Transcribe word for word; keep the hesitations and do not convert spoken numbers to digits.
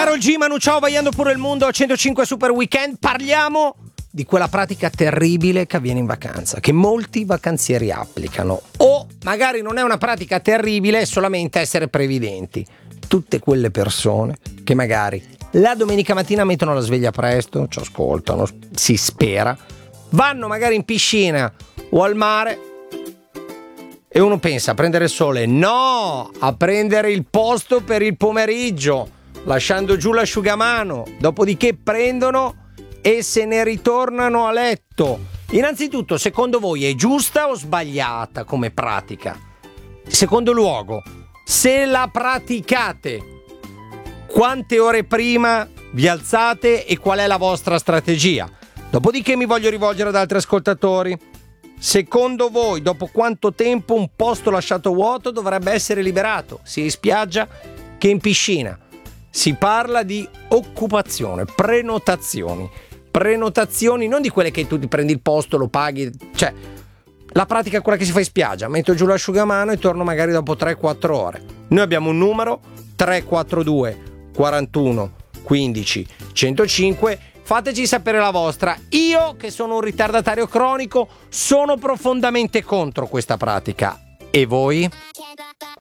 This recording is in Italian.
Carol G, Manu Ciao, vaiando pure il mondo a centocinque Super Weekend. Parliamo di quella pratica terribile che avviene in vacanza, che molti vacanzieri applicano. O magari non è una pratica terribile, è solamente essere previdenti. Tutte quelle persone che magari la domenica mattina mettono la sveglia presto, ci ascoltano, si spera, vanno magari in piscina o al mare e uno pensa a prendere il sole. No, a prendere il posto per il pomeriggio, lasciando giù l'asciugamano, dopodiché prendono e se ne ritornano a letto. Innanzitutto, secondo voi è giusta o sbagliata come pratica? In secondo luogo, se la praticate, quante ore prima vi alzate e qual è la vostra strategia? Dopodiché mi voglio rivolgere ad altri ascoltatori. Secondo voi, dopo quanto tempo un posto lasciato vuoto dovrebbe essere liberato, sia in spiaggia che in piscina? Si parla di occupazione, prenotazioni. Prenotazioni non di quelle che tu ti prendi il posto, lo paghi, cioè la pratica è quella che si fa in spiaggia, metto giù l'asciugamano e torno magari dopo tre quattro ore. Noi abbiamo un numero tre quattro due quarantuno quindici centocinque, fateci sapere la vostra. Io, che sono un ritardatario cronico, sono profondamente contro questa pratica. E voi?